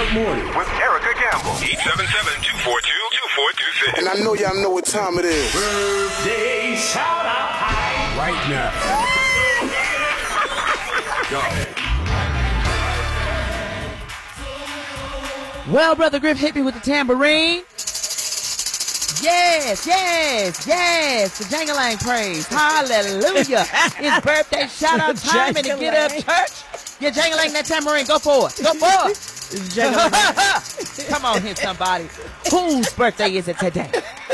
Good morning with Erica Gamble. 877-242-2426. And I know y'all know what time it is. Birthday shout out right now. Go. Well, Brother Griff, hit me with the tambourine. Yes. The Jangalang praise. Hallelujah. It's birthday shout out time and to get up, church. Yeah, Jangalang that tambourine. Go for it. Come on here, somebody. Whose birthday is it today?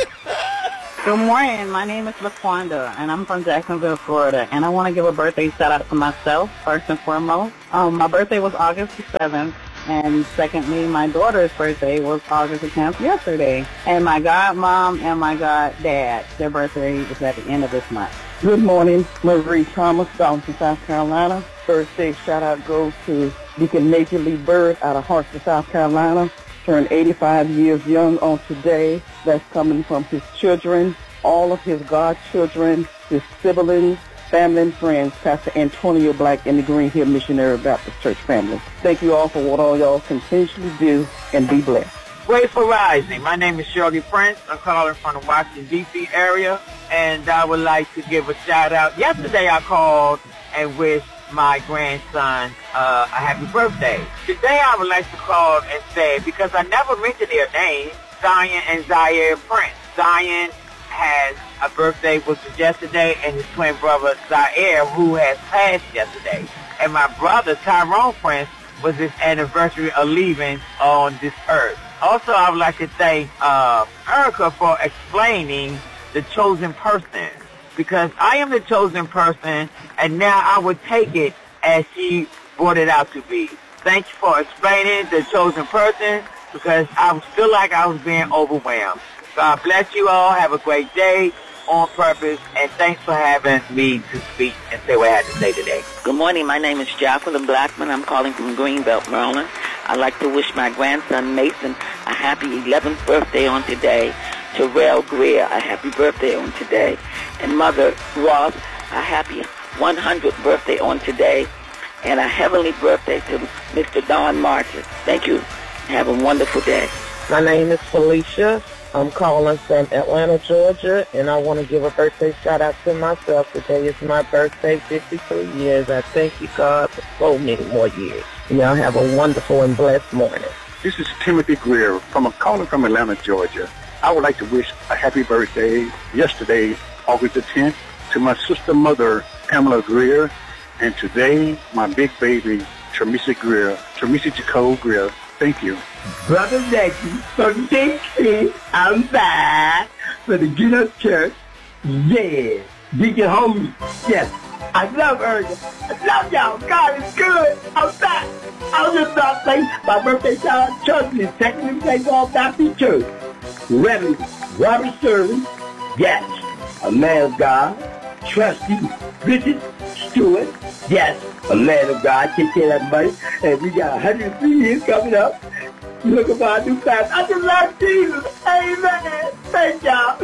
Good morning. My name is LaQuanda, and I'm from Jacksonville, Florida. And I want to give a birthday shout-out to myself, first and foremost. My birthday was August the 7th. And secondly, my daughter's birthday was August the 10th yesterday. And my godmom and my goddad, their birthday was at the end of this month. Good morning, Marie Thomas, Dalton, South Carolina. Birthday shout-out goes to Deacon Major Lee Bird out of Hartsville, South Carolina. Turned 85 years young on today. That's coming from his children, all of his godchildren, his siblings, family and friends, Pastor Antonio Black and the Green Hill Missionary Baptist Church family. Thank you all for what all y'all continuously do, and be blessed. Grateful Rising. My name is Shirley Prince. I'm calling from the Washington, D.C. area, and I would like to give a shout-out. Yesterday I called and wished my grandson a happy birthday. Today I would like to call and say, because I never mentioned their names, Zion and Zaire Prince. Zion has a birthday, which was yesterday, and his twin brother Zaire, who has passed yesterday. And my brother Tyrone Prince was his anniversary of leaving on this earth. Also, I would like to thank Erica for explaining the chosen person, because I am the chosen person, and now I would take it as she brought it out to be. Thank you for explaining the chosen person, because I feel like I was being overwhelmed. God bless you all. Have a great day on purpose, and thanks for having me to speak and say what I had to say today. Good morning. My name is Jacqueline Blackman. I'm calling from Greenbelt, Maryland. I'd like to wish my grandson Mason a happy 11th birthday on today. Terrell Greer, a happy birthday on today. And Mother Ross, a happy 100th birthday on today. And a heavenly birthday to Mr. Don Martin. Thank you. Have a wonderful day. My name is Felicia. I'm calling from Atlanta, Georgia, and I want to give a birthday shout-out to myself. Today is my birthday, 53 years. I thank you, God, for so many more years. Y'all have a wonderful and blessed morning. This is Timothy Greer calling from Atlanta, Georgia. I would like to wish a happy birthday yesterday, August the 10th, to my sister mother, Pamela Greer, and today, my big baby, Teresa Greer, Teresa Jacob Greer. Thank you. Brother Becky from Dixie, I'm back for the Get Up Church. Yeah, Deacon Homie. Yes, I love her. I love y'all. God is good. I'm back. I was just about to say my birthday shout out church is technically St. Paul Baptist Church. Reverend Robert Sterling. Yes, a man of God. Trustee Richard Stewart. Yes, a man of God. Take care of that money. And we got 103 years coming up. Look at my new class. I just love Jesus. Amen. Thank y'all.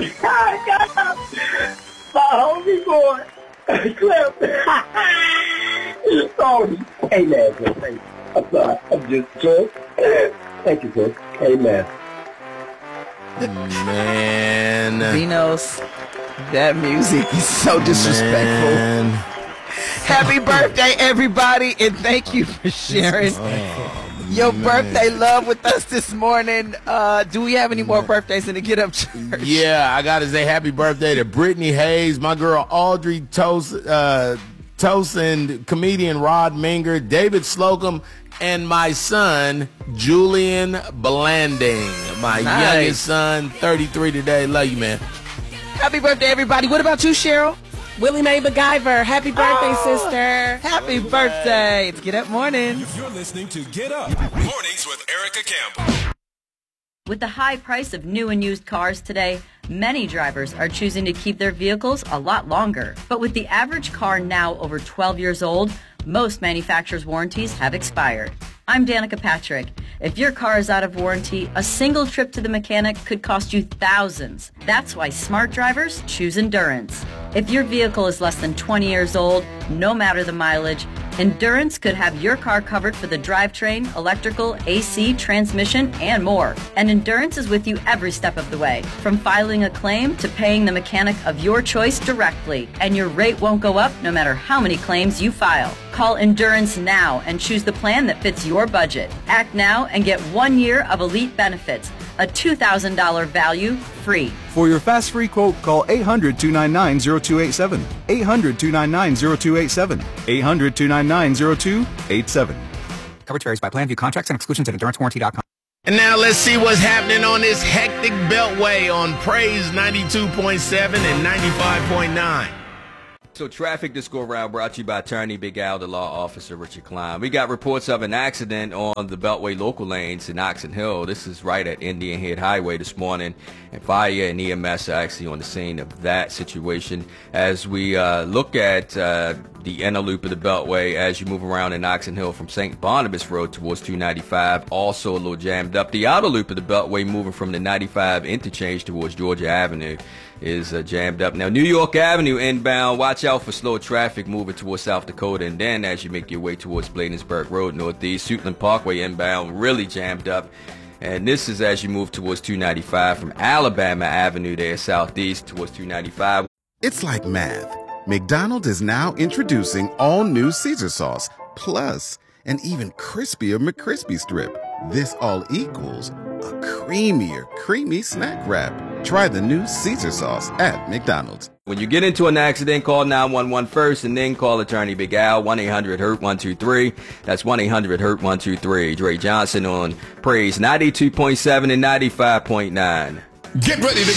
My homie boy. Cliff. Sorry. Amen. Thank you. I'm sorry. I'm just joking. Thank you, sir. Amen. Man. Dinos, that music is so disrespectful. Man. Happy birthday, everybody, and thank you for sharing your birthday love with us this morning. Do we have any more birthdays in the Get Up Church? Yeah, I got to say happy birthday to Brittany Hayes, my girl Audrey Tosin, comedian Rod Minger, David Slocum, and my son, Julian Blanding. My youngest son, 33 today. Love you, man. Happy birthday, everybody. What about you, Cheryl? Willie Mae MacGyver. Happy birthday, sister. Happy birthday. It's Get Up Morning. You're listening to Get Up Mornings with Erica Campbell. With the high price of new and used cars today, many drivers are choosing to keep their vehicles a lot longer. But with the average car now over 12 years old, most manufacturers' warranties have expired. I'm Danica Patrick. If your car is out of warranty, a single trip to the mechanic could cost you thousands. That's why smart drivers choose Endurance. If your vehicle is less than 20 years old, no matter the mileage, Endurance could have your car covered for the drivetrain, electrical, AC, transmission, and more. And Endurance is with you every step of the way, from filing a claim to paying the mechanic of your choice directly. And your rate won't go up no matter how many claims you file. Call Endurance now and choose the plan that fits your budget. Act now and get 1 year of elite benefits, a $2,000 value free. For your fast free quote, call 800-299-0287. 800-299-0287. 800-299-0287. Coverage varies by plan. View contracts and exclusions at endurancewarranty.com. And now let's see what's happening on this hectic beltway on Praise 92.7 and 95.9. So traffic this go around brought to you by attorney Big Al, the law officer Richard Klein. We got reports of an accident on the Beltway local lanes in Oxon Hill. This is right at Indian Head Highway this morning. And fire and EMS are actually on the scene of that situation. As we look at the inner loop of the Beltway as you move around in Oxon Hill from St. Barnabas Road towards 295, also a little jammed up. The outer loop of the Beltway moving from the 95 interchange towards Georgia Avenue is jammed up. Now, New York Avenue inbound, watch out for slow traffic moving towards South Dakota. And then as you make your way towards Bladensburg Road northeast, Suitland Parkway inbound, really jammed up. And this is as you move towards 295 from Alabama Avenue there southeast towards 295. It's like math. McDonald's is now introducing all new Caesar sauce, plus an even crispier McCrispy strip. This all equals a creamier, creamy snack wrap. Try the new Caesar sauce at McDonald's. When you get into an accident, call 911 first and then call attorney Big Al, 1-800-HURT-123. That's 1-800-HURT-123. Dre Johnson on Praise 92.7 and 95.9. Get ready to